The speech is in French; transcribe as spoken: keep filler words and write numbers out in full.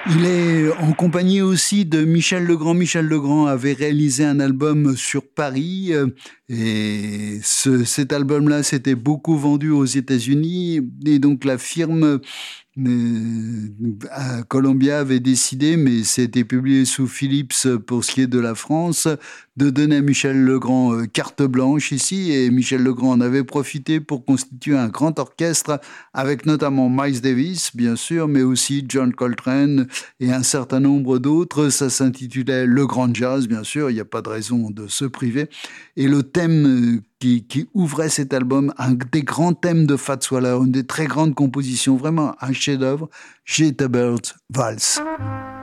Il est en compagnie aussi de Michel Legrand. Michel Legrand avait réalisé un album sur Paris euh, et ce, cet album-là s'était beaucoup vendu aux États-Unis et donc la firme euh, à Columbia avait décidé, mais c'était publié sous Philips pour ce qui est de la France, de donner à Michel Legrand euh, carte blanche ici et Michel Legrand en avait profité pour constituer un grand orchestre avec notamment Miles Davis, bien sûr, mais aussi John Coltrane et un certain nombre d'autres. Ça s'intitulait Le Grand Jazz, bien sûr, il n'y a pas de raison de se priver. Et le thème qui, qui ouvrait cet album, un des grands thèmes de Fats Waller, une des très grandes compositions, vraiment un chef-d'œuvre, Jitterbug Valse.